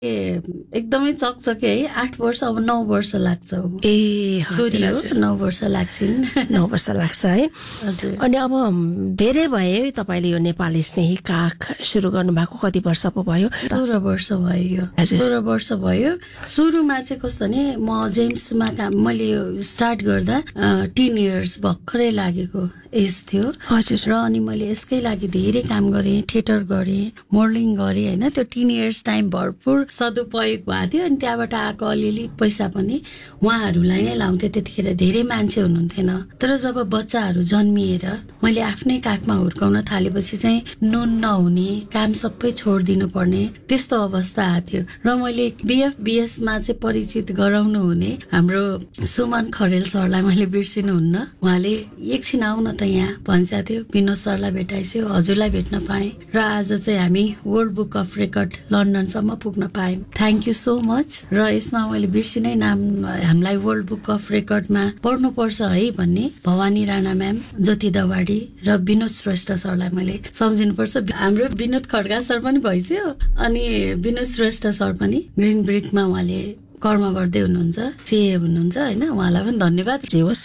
एकदमै चकचके है 8 वर्ष अब 9 वर्ष लाग्छ ए छोरी हो 9 वर्ष लाग्छिन् 9 वर्ष लाग्छ है हजुर अनि अब धेरै भयो तपाईले यो नेपाली स्नेही काख सुरु गर्नु भएको कति वर्ष पो भयो 16 वर्ष भयो 16 वर्ष भयो सुरुमा चाहिँ कस्तो भने म जेम्समा मैले स्टार्ट गर्दा 10 इयर्स भर्खरै लागेको एज थियो हजुर र अनि मैले यसकै लागि धेरै काम गरेँ थिएटर गरेँ मोडलिङ गरेँ हैन त्यो 10 इयर्स टाइम भरपुर सदुपयोग भएको थियो अनि त्यहाँबाट आएको अलिअलि पैसा पनि उहाँहरूलाई नै लाउँथे त्यतिखेर धेरै मान्छे हुनुहुन्थेन तर जब बच्चाहरू जन्मिएर मैले आफ्नै काखमा हुर्काउन थालेपछि चाहिँ नुन नहुने काम सबै छोडिदिनु पर्ने त्यस्तो अवस्था आएको थियो र मैले BFBS मा चाहिँ परिचित गराउनु हुने हाम्रो सुमन खरेल सरलाई मैले बिर्सिनुहुन्न उहाँले एकछिन आउन त यहाँ भन्छ थियो विनोद सरलाई भेटाइसक्यो हजुरलाई भेट्न पाएँ र आज चाहिँ हामी वर्ल्ड बुक अफ रेकर्ड लन्डनसम्म पुग्न पायौँ थ्याङ्क यू सो मच र यसमा मैले बिर्सिनै नाम हामीलाई वर्ल्ड बुक अफ रेकर्डमा पढ्नुपर्छ है भन्ने भवानी राणा म्याम ज्योति दवाडी र विनोद श्रेष्ठ सरलाई मैले सम्झिनुपर्छ हाम्रो विनोद खड्का सर पनि भइसक्यो अनि विनोद श्रेष्ठ सर पनि ग्रीन ब्रिकमा उहाँले कर्म गर्दै हुनुहुन्छ सीए हुनुहुन्छ हैन उहाँलाई पनि धन्यवाद जे होस्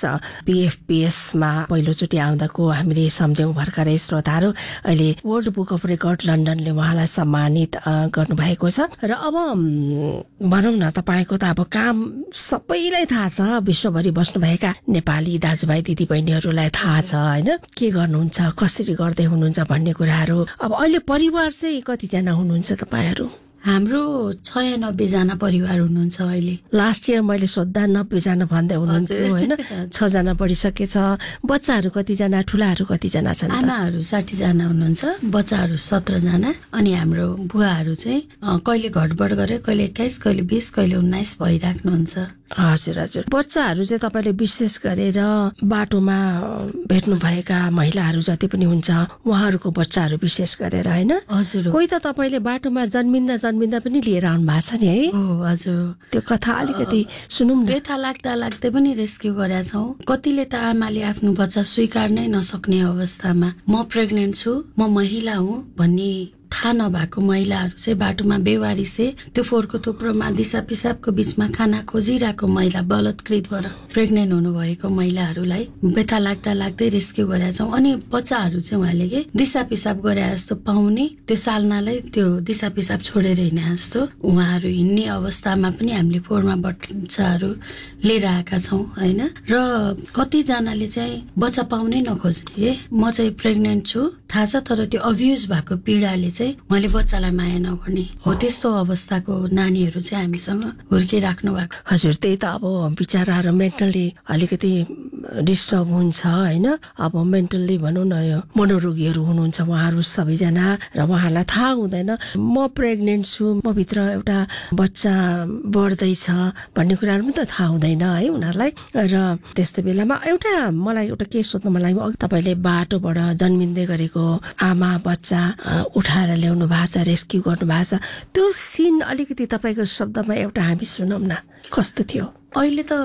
BFBS मा पहिलोचोटि आउँदाको हामीले सम्झ्यौं भर्खरै श्रोताहरू अहिले वर्ल्ड बुक अफ रेकर्ड लन्डनले उहाँलाई सम्मानित गर्नुभएको छ र अब भनौं न तपाईको त अब काम सबैलाई थाहा छ विश्वभरि बस्नुभएका नेपाली दाजुभाइ दिदीबहिनीहरूलाई थाहा छ हैन के गर्नुहुन्छ कसरी गर्दै हुनुहुन्छ भन्ने कुराहरू अब अहिले परिवार चाहिँ कतिजना हुनुहुन्छ तपाईहरू हाम्रो 96 जना परिवार हुनुहुन्छ अहिले लास्ट इयर मैले सोध्दा 90 जना भन्दै हुनुहुन्थ्यो हैन 6 जना बढिसकेछ बच्चाहरू कतिजना ठुलाहरू कतिजना छन् आमाहरू 60 जना हुनुहुन्छ बच्चाहरू 17 जना अनि हाम्रो बुवाहरू चाहिँ कहिले घटबड गरे कहिले 21 कहिले 20 कहिले 19 भइराख्नुहुन्छ हजुर हजुर बच्चाहरू चाहिँ तपाईले विशेष गरेर बाटोमा भेट्नु भएका महिलाहरू जति पनि हुन्छ उहाँहरूको बच्चाहरू विशेष गरेर हैन हजुर कोही त तपाईले बाटोमा जन्मिँदा पनि लिएर आउनु भएको छ नि है हो हजुर त्यो कथा अलिकति सुनौं न व्यथा लाग्दै पनि रेस्क्यु गरेका छौं कतिले त आमाले आफ्नो बच्चा स्वीकार नै नसक्ने अवस्थामा म प्रेग्नेन्ट छु म महिला हुँ भन्ने थाहा नभएको महिलाहरू चाहिँ बाटोमा बेवारिसे त्यो फोहोरको थुप्रोमा दिशा पिसाबको बीचमा खाना खोजिरहेको महिला बलात्कृत भएर प्रेग्नेन्ट हुनुभएको महिलाहरूलाई व्यथा लाग्दै रेस्क्यु गरेका छौं अनि बच्चाहरू चाहिँ उहाँले के दिशा पिसाब गरे जस्तो पाउने त्यो सालनालाई त्यो दिशा पिसाब छोडेर हिँडे जस्तो उहाँहरू हिँड्ने अवस्थामा पनि हामीले फोहोरमा बच्चाहरू लिएर आएका छौं हैन र कतिजनाले चाहिँ बच्चा पाउनै नखोज्ने के म चाहिँ प्रेग्नेन्ट छु थाहा छ तर त्यो अब्युज भएको पीडाले चाहिँ उहाँले बच्चालाई माया नगर्ने हो त्यस्तो अवस्थाको नानीहरू चाहिँ हामीसँग हुर्किराख्नु भएको हजुर त्यही त अब बिचाराहरू मेन्टली अलिकति डिस्टर्ब हुन्छ हैन अब मेन्टली भनौं न यो मनोरोगीहरू हुनुहुन्छ उहाँहरू सबैजना र उहाँहरूलाई थाहा हुँदैन म प्रेग्नेन्ट छु म भित्र एउटा बच्चा बढ्दैछ भन्ने कुराहरू पनि त थाहा हुँदैन है उनीहरूलाई र त्यस्तो बेलामा मलाई एउटा के सोध्न मन लाग्यो अघि तपाईले बाटोबाट जन्मिँदै गरेको आमा बच्चा उठाएर ल्याउनु भएको छ रेस्क्यु गर्नु भएको छ त्यो सिन अलिकति तपाईको शब्दमा एउटा हामी सुनौं न कस्तो थियो अहिले त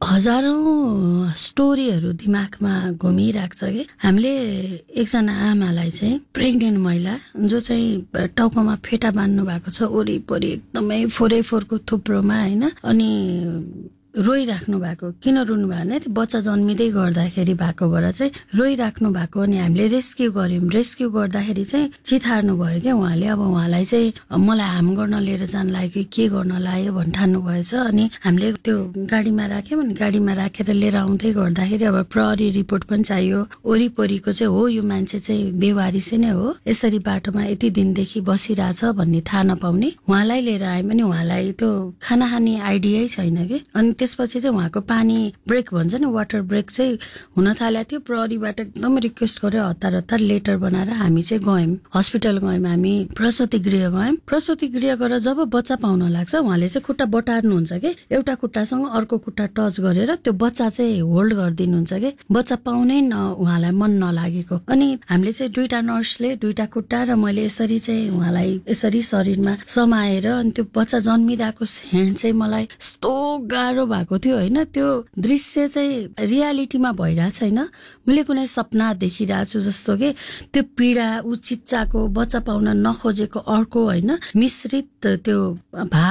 हजारौं स्टोरीहरू दिमागमा घुमिरहेको छ कि हामीले एकजना आमालाई चाहिँ प्रेग्नेन्ट महिला जो चाहिँ टाउकोमा फेटा बान्नु भएको छ वरिपरि एकदमै फोहोरको थुप्रोमा हैन अनि रोइराख्नु भएको किन रुनु भयो भने त्यो बच्चा जन्मिँदै गर्दाखेरि भएको भएर चाहिँ रोइराख्नु भएको अनि हामीले रेस्क्यु गर्दाखेरि चाहिँ चितार्नु भयो क्या उहाँले अब उहाँलाई चाहिँ मलाई हार्म गर्न लिएर जान लाग्यो के गर्न लाग्यो भन्न ठान्नु भएछ अनि हामीले त्यो गाडीमा राख्यौँ अनि गाडीमा राखेर लिएर आउँदै गर्दाखेरि अब प्रहरी रिपोर्ट पनि चाहियो वरिपरिको चाहिँ हो यो मान्छे चाहिँ बेवारिसे नै हो यसरी बाटोमा यति दिनदेखि बसिरहेछ भन्ने थाहा नपाउने उहाँलाई लिएर आए पनि उहाँलाई त्यो खाना खाने आइडियै छैन कि अनि त्यसपछि चाहिँ उहाँको पानी ब्रेक भन्छ नि वाटर ब्रेक चाहिँ हुन थालेको थियो प्रहरीबाट एकदम रिक्वेस्ट गर्यो हतार लेटर बनाएर हामी चाहिँ गयौँ हस्पिटल गयौँ हामी प्रसुति गृह गएर जब बच्चा पाउन लाग्छ उहाँले चाहिँ खुट्टा बटार्नुहुन्छ कि एउटा खुट्टासँग अर्को खुट्टा टच गरेर त्यो बच्चा चाहिँ होल्ड गरिदिनुहुन्छ कि बच्चा पाउनै उहाँलाई मन नलागेको अनि हामीले चाहिँ दुईटा नर्सले दुईटा खुट्टा र मैले यसरी चाहिँ उहाँलाई यसरी शरीरमा समाएर अनि त्यो बच्चा जन्मिँदाको क्षण चाहिँ मलाई यस्तो गाह्रो भएको थियो होइन, त्यो दृश्य चाहिँ रियालिटीमा भइरहेको छैन। मैले कुनै सपना देखिरहेको छु जस्तो कि त्यो पीडा, ऊ चिच्चाको बच्चा पाउन नखोजेको अर्को होइन, मिश्रित त्यो भाव